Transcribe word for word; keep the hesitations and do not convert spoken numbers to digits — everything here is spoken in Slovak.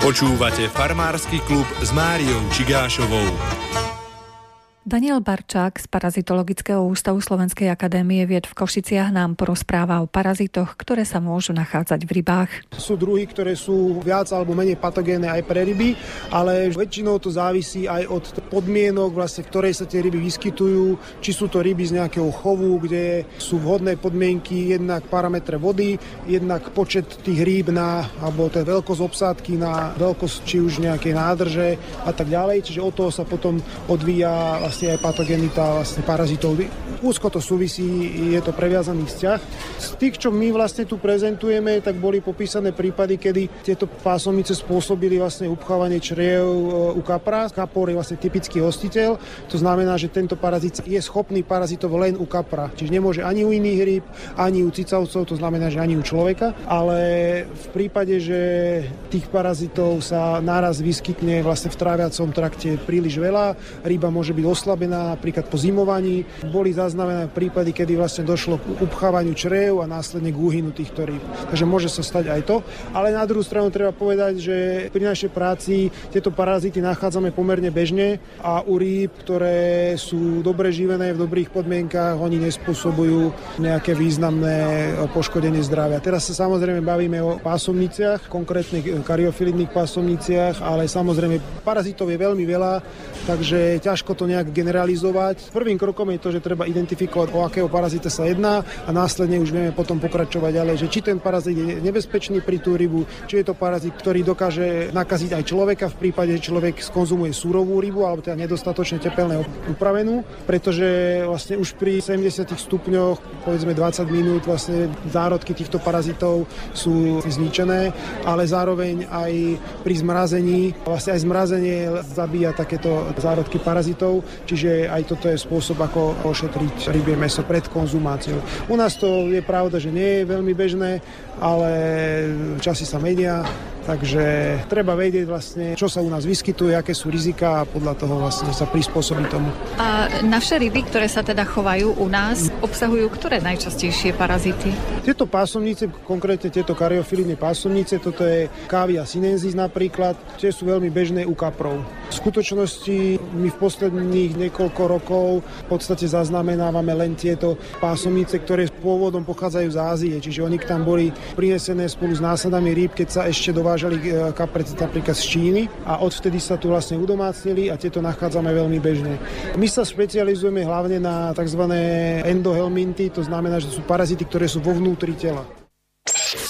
Počúvate Farmársky klub s Máriou Čigášovou. Daniel Barčák z Parazitologického ústavu Slovenskej akadémie vied v Košiciach nám porozpráva o parazitoch, ktoré sa môžu nachádzať v rybách. Sú druhy, ktoré sú viac alebo menej patogénne aj pre ryby, ale väčšinou to závisí aj od podmienok, vlastne, v ktorej sa tie ryby vyskytujú, či sú to ryby z nejakého chovu, kde sú vhodné podmienky, jednak parametre vody, jednak počet tých rýb na, alebo tá veľkosť obsádky na veľkosť či už nejakej nádrže a tak ďalej, čiže od toho sa potom odvíja vlastne aj patogenita vlastne parazitov. Úzko to súvisí, je to previazaný vzťah. Z tých, čo my vlastne tu prezentujeme, tak boli popísané prípady, kedy tieto pásomnice spôsobili vlastne upchávanie čriev u kapra. Kapor je vlastne typický hostiteľ, to znamená, že tento parazit je schopný parazitov len u kapra. Čiže nemôže ani u iných rýb, ani u cicavcov, to znamená, že ani u človeka, ale v prípade, že tých parazitov sa naraz vyskytne vlastne v tráviacom trakte príliš veľa, ryba môže byť oslabená napríklad po zimovaní. Boli zaznamenané prípady, kedy vlastne došlo k upchávaniu čriev a následne k úhynu týchto rýb. Takže môže sa stať aj to. Ale na druhú stranu treba povedať, že pri našej práci tieto parazity nachádzame pomerne bežne a u rýb, ktoré sú dobre živené v dobrých podmienkach, oni nespôsobujú nejaké významné poškodenie zdravia. Teraz sa samozrejme bavíme o pásomniciach, konkrétne kariofilidných pásomniciach, ale samozrejme parazitov je veľmi veľa, takže ťažko to nejak generalizovať. Prvým krokom je to, že treba identifikovať, o akého parazita sa jedná a následne už vieme potom pokračovať ďalej, že či ten parazit je nebezpečný pri tú rybu, či je to parazit, ktorý dokáže nakaziť aj človeka v prípade, že človek skonzumuje súrovú rybu alebo teda nedostatočne tepelne upravenú, pretože vlastne už pri sedemdesiatich stupňoch, povedzme dvadsať minút, vlastne zárodky týchto parazitov sú zničené, ale zároveň aj pri zmrazení, vlastne aj zmrazenie zabíja takéto zárodky parazitov, čiže aj toto je spôsob, ako ošetriť rybie mäso pred konzumáciou. U nás to je pravda, že nie je veľmi bežné, ale časy sa menia, takže treba vedieť vlastne, čo sa u nás vyskytuje, aké sú riziká a podľa toho vlastne sa prispôsobiť tomu. A naše ryby, ktoré sa teda chovajú u nás, obsahujú ktoré najčastejšie parazity? Tieto pásomnice, konkrétne tieto kariofilidné pásomnice, toto je Cavia sinensis napríklad, tie sú veľmi bežné u kaprov. V skutočnosti my v posledných niekoľko rokov v podstate zaznamenávame len tieto pásomnice, ktoré pôvodom pochádzajú z Ázie, čiže oni tam boli prinesené spolu s násadami rýb, keď sa ešte dovážali kapreci napríklad z Číny a odvtedy sa tu vlastne udomácnili a tieto nachádzame veľmi bežne. My sa špecializujeme hlavne na tzv. Endohelminty, to znamená, že sú parazity, ktoré sú vo vnútri tela.